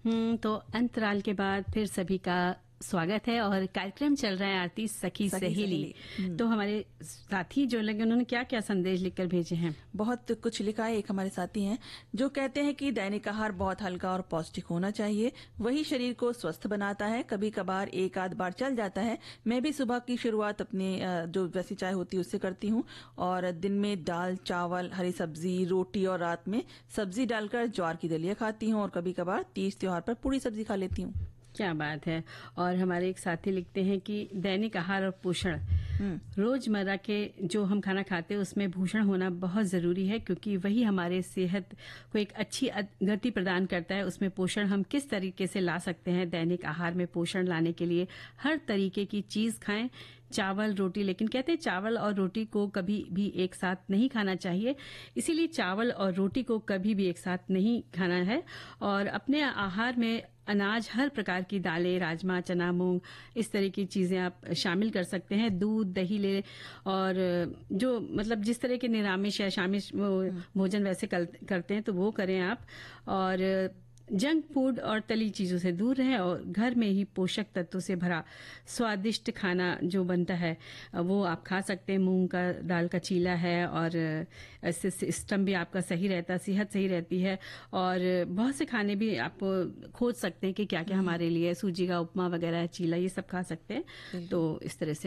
तो अंतराल के बाद फिर सभी का स्वागत है और कार्यक्रम चल रहा है आरती सखी सहेली। तो हमारे साथी जो लगे उन्होंने क्या क्या संदेश लिखकर भेजे हैं? बहुत कुछ लिखा है। एक हमारे साथी हैं जो कहते हैं कि दैनिक आहार बहुत हल्का और पौष्टिक होना चाहिए, वही शरीर को स्वस्थ बनाता है। कभी कभार एक आध बार चल जाता है। मैं भी सुबह की शुरुआत अपने जो वैसी चाय होती है उससे करती हूँ, और दिन में दाल चावल हरी सब्जी रोटी और रात में सब्जी डालकर ज्वार की दलिया खाती हूँ, और कभी कभार तीज त्योहार पर पूरी सब्जी खा लेती हूँ। क्या बात है। और हमारे एक साथी लिखते हैं कि दैनिक आहार और पोषण, रोजमर्रा के जो हम खाना खाते हैं उसमें पोषण होना बहुत जरूरी है, क्योंकि वही हमारे सेहत को एक अच्छी गति प्रदान करता है। उसमें पोषण हम किस तरीके से ला सकते हैं, दैनिक आहार में पोषण लाने के लिए हर तरीके की चीज खाएं, चावल रोटी। लेकिन कहते हैं चावल और रोटी को कभी भी एक साथ नहीं खाना चाहिए, इसीलिए चावल और रोटी को कभी भी एक साथ नहीं खाना है। और अपने आहार में अनाज, हर प्रकार की दालें, राजमा, चना, मूंग, इस तरह की चीजें आप शामिल कर सकते हैं। दूध दही ले, और जो मतलब जिस तरह के निरामिष या शामिष भोजन वैसे करते हैं तो वो करें आप। और जंक फूड और तली चीजों से दूर रहें, और घर में ही पोषक तत्वों से भरा स्वादिष्ट खाना जो बनता है वो आप खा सकते हैं। मूंग का दाल का चीला है, और इससे सिस्टम भी आपका सही रहता है, सेहत सही रहती है। और बहुत से खाने भी आप खोज सकते हैं कि क्या क्या हमारे लिए, सूजी का उपमा वगैरह, चीला, ये सब खा सकते हैं। तो इस तरह से